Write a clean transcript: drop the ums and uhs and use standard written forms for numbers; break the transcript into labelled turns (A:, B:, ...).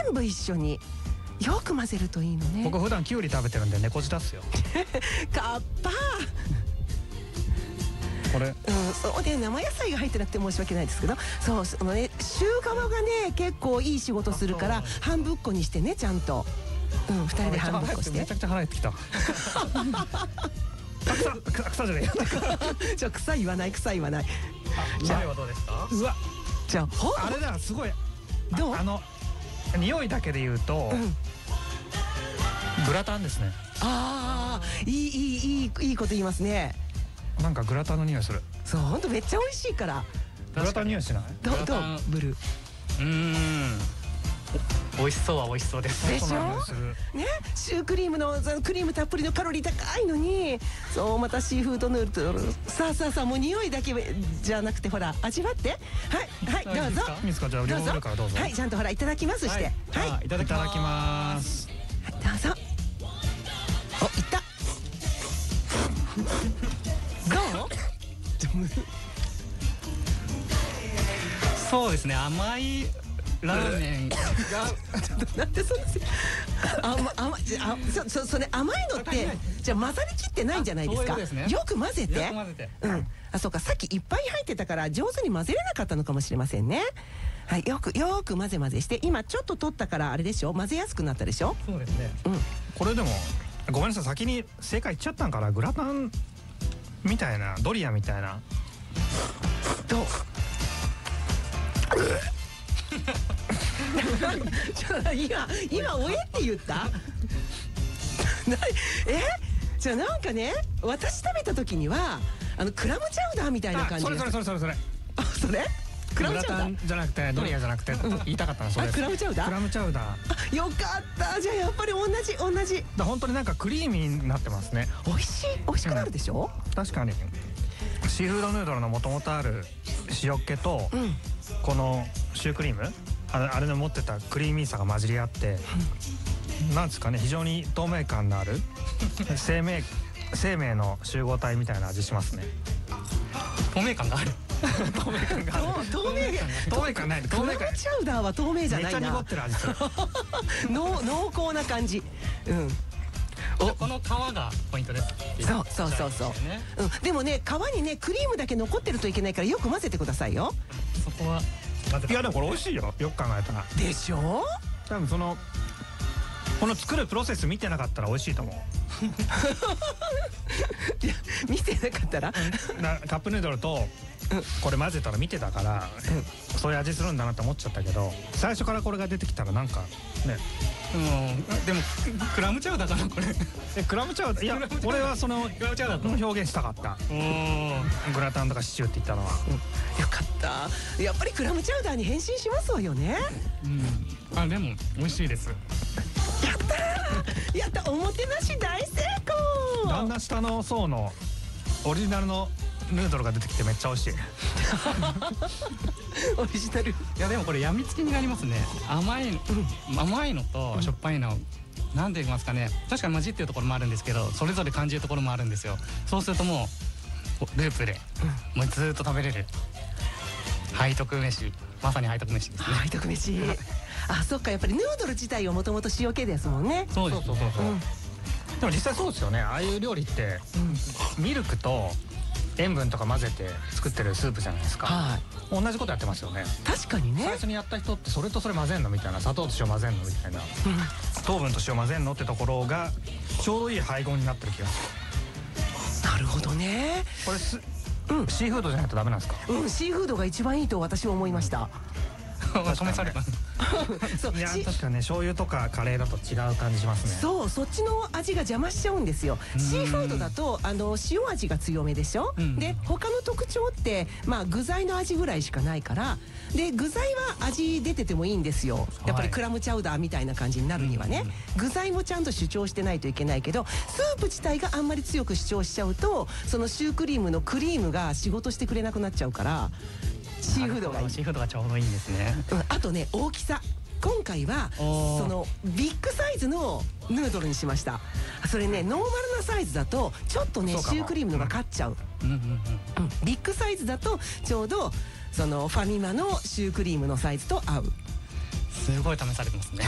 A: 全部一緒によく混ぜるといいのね。
B: 僕普段キュウリ食べてるんで猫舌っすよ。
A: カッパー。
B: これ
A: そうね、生野菜が入ってなくて申し訳ないですけど、そうそのね、週皮がね結構いい仕事するから半分っこにしてね、ちゃんと2人で半分っこして。
B: めちゃくちゃ腹減ってきた。草じゃねえよ。
A: じゃあ草言わない、草言わない。
C: じゃあはどうですか？
B: うわ、
A: じゃあ
B: あれだ、すごい。
A: どう？
B: 匂いだけで言うとグラタンですね。
A: ああ、いいこと言いますね。
B: なんかグラタンの匂いする。
A: そう、本当めっちゃ美味しいから。
B: グラタンの匂いしない？
A: どうブルー。
C: 美味しそうは美味しそうです。
A: でしょ？
B: する
A: ね、シュークリームのクリームたっぷりのカロリー高いのに、そうまたシーフードヌードル。さあもう匂いだけじゃなくて、ほら味わって。はいどうぞ。
B: いいですか？じゃあ両方からどうぞ。
A: はい、ちゃんとほらいただきますして。
C: はい、いただきます。
A: はい、どうぞ。お、いった。どう？
C: そうですね、甘いラーメンが
A: ちょっとなんでそんなそれ甘いのってじゃあ混ざりきってないんじゃないですか？よく混ぜて。あ、そうか、さっきいっぱい入ってたから上手に混ぜれなかったのかもしれませんね。はい、よく混ぜして、今ちょっと取ったからあれでしょ、混ぜやすくなったでしょ。
C: そうですね。
B: これでもごめんなさい、先に正解言っちゃったんから、グラタンみたいな、ドリアみたいな。
A: どう？今おえって言った？じゃあなんかね、私食べた時にはクラムチャウダーみたいな感じ。
B: それ。
A: あ、それ？クラムチャウダー
B: じゃなくてドリアじゃなくて言いたかったのそれ。
A: クラムチャウダー？
B: クラムチャウダー。
A: よかった。じゃあやっぱり同じ。
B: 本当になんかクリーミーになってますね。
A: 美味しくなるでしょ？
B: 確かにシーフードヌードルのもともとある塩気とこのシュークリーム、あれの持ってたクリーミーさが混じり合って、なんですかね、非常に透明感のある生命の集合体みたいな味しますね。
C: 透明感がある。
A: 透明感ない。クラムチャウダーは透明じゃないな。
B: めっちゃ濁ってる味する。
A: 濃厚な感じ。
C: この皮がポイントです。
A: そう。でもね、皮にねクリームだけ残ってるといけないからよく混ぜてくださいよ。
C: そこは。
B: いやでもこれ美味しいよ、よく考えたら。
A: でしょ？
B: 多分この作るプロセス見てなかったら美味しいと思う。
A: いや、見てなかったら
B: カップヌードルとこれ混ぜたら見てたから、そういう味するんだなって思っちゃったけど、最初からこれが出てきたらなんかね。
C: でもクラムチャウダーかなこれ。
B: クラムチャウダー。いや、俺はその
C: クラムチャウダー
B: の表現したかった。グラタンとかシチューって言ったのは。
A: よかった。やっぱりクラムチャウダーに変身しますわよね。
C: でも美味しいです。
A: やった、おもてなし大成功。
B: だんだん下の層のオリジナルのヌードルが出てきてめっちゃ美味しい。
A: オリジナル。
C: いやでもこれやみつきになりますね。甘いのとしょっぱいの、なんて言いますかね、確かに混じってるところもあるんですけど、それぞれ感じるところもあるんですよ。そうするともうループでもうずーっと食べれる背徳飯、まさに背徳飯ですね。
A: 背徳飯。あ、そっか、やっぱりヌードル自体はもともと塩気ですもんね。
C: そうです。
B: でも実際そうですよね。ああいう料理ってミルクと塩分とか混ぜて作ってるスープじゃないですか。同じことやってますよね。
A: 確かにね。
B: 最初にやった人ってそれとそれ混ぜんのみたいな、砂糖と塩混ぜんのみたいな、糖分と塩混ぜんのってところがちょうどいい配合になってる気がする。
A: なるほどね。
B: これシーフードじゃないとダメなんですか？
A: シーフードが一番いいと私は思いました。
C: 試されます。
B: いや確かにね、醤油とかカレーだと違う感じしますね。
A: そう、そっちの味が邪魔しちゃうんですよ。シーフードだと塩味が強めでしょ。で他の特徴って具材の味ぐらいしかないから、で具材は味出ててもいいんですよ。やっぱりクラムチャウダーみたいな感じになるにはね、具材もちゃんと主張してないといけないけど、スープ自体があんまり強く主張しちゃうと、そのシュークリームのクリームが仕事してくれなくなっちゃうから、シーフードがいい。
C: シーフードがちょうどいいんですね。
A: あとね、大きさ。今回はそのビッグサイズのヌードルにしました。それね、ノーマルなサイズだとちょっとねシュークリームのが勝っちゃう。ビッグサイズだとちょうどそのファミマのシュークリームのサイズと合う。
C: すごい試されてますね。